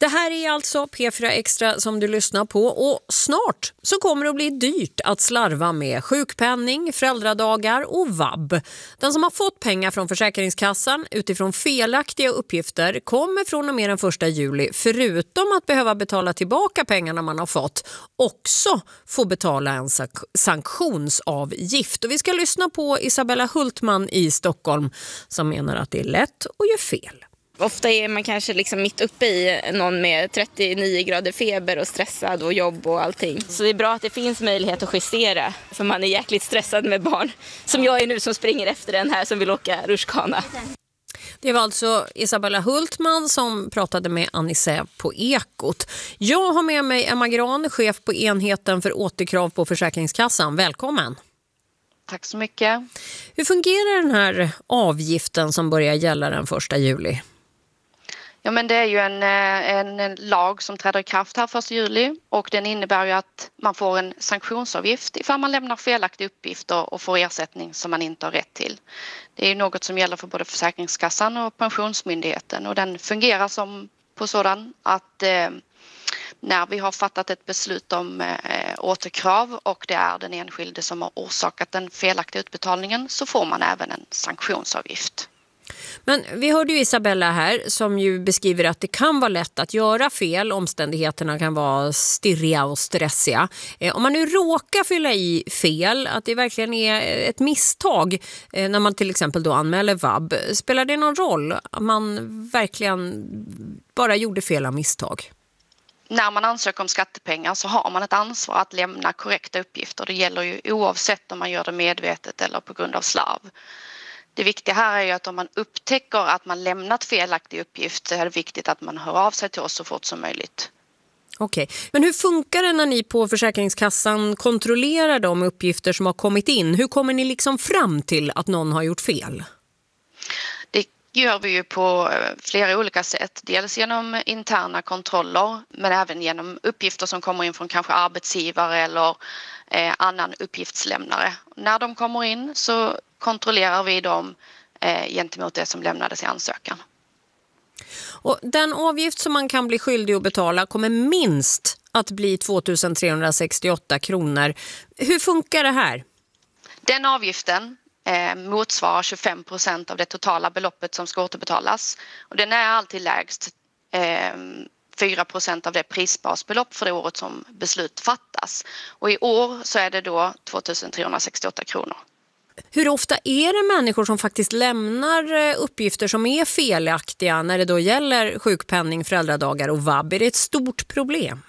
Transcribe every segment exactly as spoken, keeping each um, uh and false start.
Det här är alltså P fyra Extra som du lyssnar på, och snart så kommer det att bli dyrt att slarva med sjukpenning, föräldradagar och vab. Den som har fått pengar från Försäkringskassan utifrån felaktiga uppgifter kommer från och med den första juli, förutom att behöva betala tillbaka pengarna man har fått, också få betala en sank- sanktionsavgift. Och vi ska lyssna på Isabella Hultman i Stockholm som menar att det är lätt att göra fel. Ofta är man kanske liksom mitt uppe i någon med trettionio grader feber och stressad och jobb och allting. Så det är bra att det finns möjlighet att justera, för man är jäkligt stressad med barn. Som jag är nu, som springer efter den här som vill åka rutschkana. Det var alltså Isabella Hultman som pratade med Anisse på Ekot. Jag har med mig Emma Gran, chef på enheten för återkrav på Försäkringskassan. Välkommen! Tack så mycket. Hur fungerar den här avgiften som börjar gälla den första juli? Ja, men det är ju en, en, en lag som träder i kraft här första juli, och den innebär ju att man får en sanktionsavgift ifall man lämnar felaktiga uppgifter och får ersättning som man inte har rätt till. Det är ju något som gäller för både Försäkringskassan och Pensionsmyndigheten, och den fungerar som på sådan att eh, när vi har fattat ett beslut om eh, återkrav och det är den enskilde som har orsakat den felaktiga utbetalningen, så får man även en sanktionsavgift. Men vi hörde ju Isabella här som ju beskriver att det kan vara lätt att göra fel. Omständigheterna kan vara stirriga och stressiga. Eh, om man nu råkar fylla i fel, att det verkligen är ett misstag eh, när man till exempel då anmäler vab, spelar det någon roll att man verkligen bara gjorde fel av misstag? När man ansöker om skattepengar så har man ett ansvar att lämna korrekta uppgifter. Det gäller ju oavsett om man gör det medvetet eller på grund av slarv. Det viktiga här är ju att om man upptäcker att man lämnat felaktig uppgift, så är det viktigt att man hör av sig till oss så fort som möjligt. Okej, men hur funkar det när ni på Försäkringskassan kontrollerar de uppgifter som har kommit in? Hur kommer ni liksom fram till att någon har gjort fel? Det gör vi ju på flera olika sätt. Dels genom interna kontroller, men även genom uppgifter som kommer in från kanske arbetsgivare eller eh, annan uppgiftslämnare. När de kommer in så kontrollerar vi dem eh, gentemot det som lämnades i ansökan. Och den avgift som man kan bli skyldig att betala kommer minst att bli tvåtusen trehundrasextioåtta kronor. Hur funkar det här? Den avgiften eh, motsvarar tjugofem procent av det totala beloppet som ska återbetalas. Och den är alltid lägst eh, fyra procent av det prisbasbelopp för det året som beslut fattas. Och i år så är det då tvåtusen trehundrasextioåtta kronor. Hur ofta är det människor som faktiskt lämnar uppgifter som är felaktiga när det då gäller sjukpenning, föräldradagar och vab? Är det ett stort problem?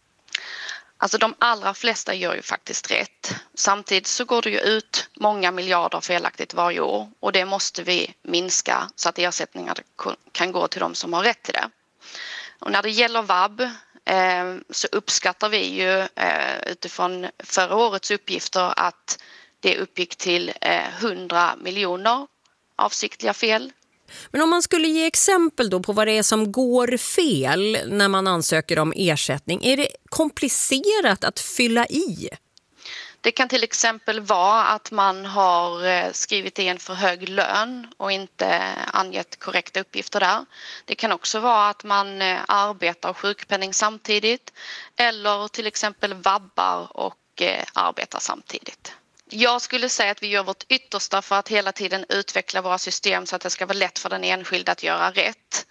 Alltså de allra flesta gör ju faktiskt rätt. Samtidigt så går det ju ut många miljarder felaktigt varje år, och det måste vi minska så att ersättningar kan gå till de som har rätt till det. Och när det gäller vab eh, så uppskattar vi ju eh, utifrån förra årets uppgifter att det uppgick till eh, hundra miljoner avsiktliga fel. Men om man skulle ge exempel då på vad det är som går fel när man ansöker om ersättning, är det komplicerat att fylla i? Det kan till exempel vara att man har skrivit i en för hög lön och inte angett korrekta uppgifter där. Det kan också vara att man arbetar och sjukpenning samtidigt, eller till exempel vabbar och arbetar samtidigt. Jag skulle säga att vi gör vårt yttersta för att hela tiden utveckla våra system så att det ska vara lätt för den enskilda att göra rätt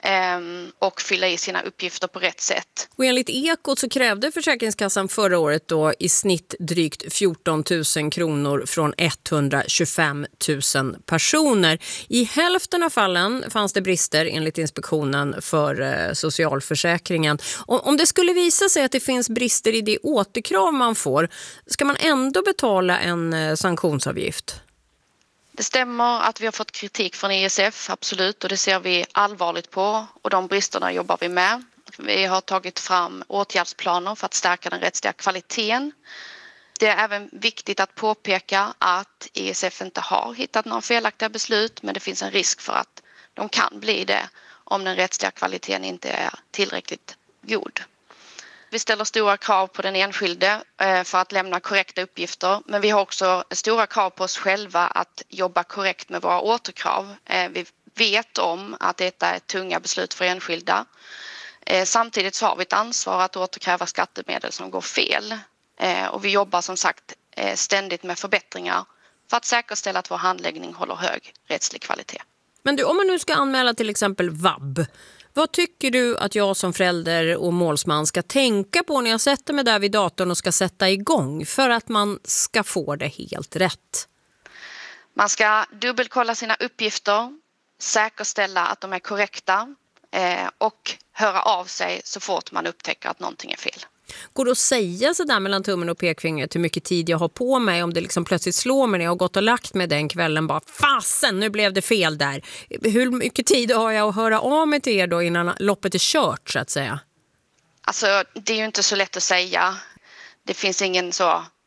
och fylla i sina uppgifter på rätt sätt. Och enligt Ekot så krävde Försäkringskassan förra året då i snitt drygt fjorton tusen kronor från etthundratjugofem tusen personer. I hälften av fallen fanns det brister enligt inspektionen för eh, socialförsäkringen. Och om det skulle visa sig att det finns brister i det återkrav man får, ska man ändå betala en eh, sanktionsavgift? Det stämmer att vi har fått kritik från E S F, absolut, och det ser vi allvarligt på, och de bristerna jobbar vi med. Vi har tagit fram åtgärdsplaner för att stärka den rättsliga kvaliteten. Det är även viktigt att påpeka att E S F inte har hittat några felaktiga beslut, men det finns en risk för att de kan bli det om den rättsliga kvaliteten inte är tillräckligt god. Vi ställer stora krav på den enskilde för att lämna korrekta uppgifter, men vi har också stora krav på oss själva att jobba korrekt med våra återkrav. Vi vet om att detta är tunga beslut för enskilda. Eh, samtidigt så har vi ett ansvar att återkräva skattemedel som går fel. Eh, och vi jobbar som sagt eh, ständigt med förbättringar för att säkerställa att vår handläggning håller hög rättslig kvalitet. Men du, om man nu ska anmäla till exempel vab, vad tycker du att jag som förälder och målsman ska tänka på när jag sätter mig där vid datorn och ska sätta igång för att man ska få det helt rätt? Man ska dubbelkolla sina uppgifter, säkerställa att de är korrekta eh, och höra av sig så fort man upptäcker att någonting är fel. Går det att säga så där mellan tummen och pekfingret hur mycket tid jag har på mig om det liksom plötsligt slår mig när jag har gått och lagt mig den kvällen bara fasen, nu blev det fel där. Hur mycket tid har jag att höra av mig till er då innan loppet är kört så att säga? Alltså det är ju inte så lätt att säga. Det finns ingen så